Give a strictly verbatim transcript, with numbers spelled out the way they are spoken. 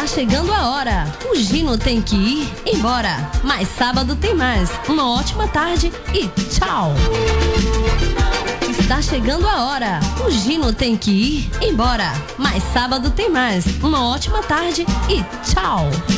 chegando a hora. O Gino tem que ir embora. Mas sábado tem mais. Uma ótima tarde e tchau. Está chegando a hora. O Gino tem que ir embora. Mas sábado tem mais. Uma ótima tarde e tchau.